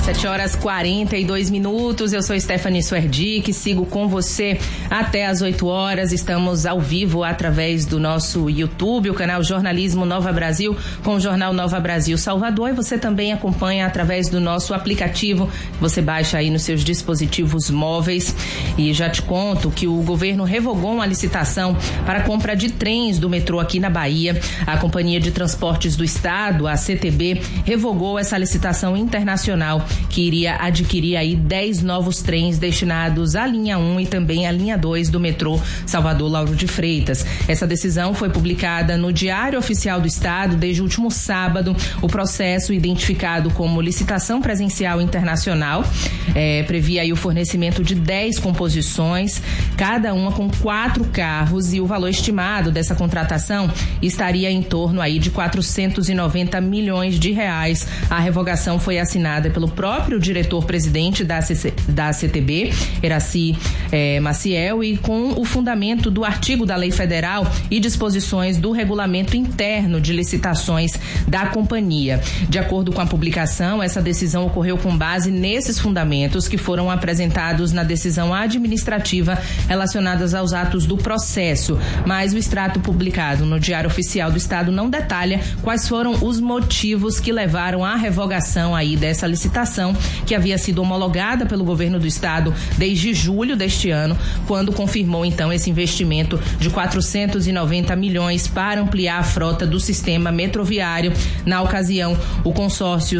7h42, eu sou Stephanie Suerdic, sigo com você até às 8 horas, estamos ao vivo através do nosso YouTube, o canal Jornalismo Nova Brasil, com o Jornal Nova Brasil Salvador, e você também acompanha através do nosso aplicativo, você baixa aí nos seus dispositivos móveis. E já te conto que o governo revogou uma licitação para a compra de trens do metrô aqui na Bahia. A Companhia de Transportes do Estado, a CTB, revogou essa licitação internacional que iria adquirir aí 10 novos trens destinados à linha 1 e também à linha 2 do metrô Salvador Lauro de Freitas. Essa decisão foi publicada no Diário Oficial do Estado desde o último sábado. O processo, identificado como licitação presencial internacional, previa aí o fornecimento de 10 composições, cada uma com 4 carros, e o valor estimado dessa contratação estaria em torno aí de 490 milhões de reais. A revogação foi assinada pelo próprio diretor-presidente da CTB, Eraci Maciel, e com o fundamento do artigo da Lei Federal e disposições do regulamento interno de licitações da companhia. De acordo com a publicação, essa decisão ocorreu com base nesses fundamentos que foram apresentados na decisão administrativa relacionadas aos atos do processo, mas o extrato publicado no Diário Oficial do Estado não detalha quais foram os motivos que levaram à revogação aí dessa licitação, que havia sido homologada pelo governo do Estado desde julho deste ano, quando confirmou então esse investimento de 490 milhões para ampliar a frota do sistema metroviário. Na ocasião, o consórcio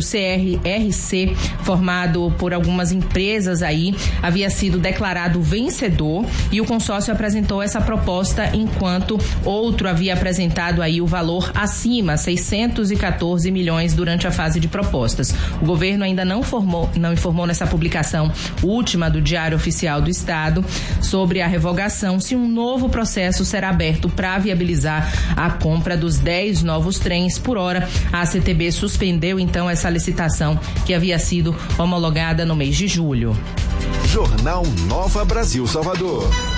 CRRC, formado por algumas empresas aí, havia sido declarado vencedor, e o consórcio apresentou essa proposta, enquanto outro havia apresentado aí o valor acima, 614 milhões, durante a fase de propostas. O governo ainda não informou nessa publicação última do Diário Oficial do Estado sobre a revogação se um novo processo será aberto para viabilizar a compra dos 10 novos trens. Por hora, a CTB suspendeu então essa licitação que havia sido homologada no mês de julho. Jornal Nova Brasil Salvador.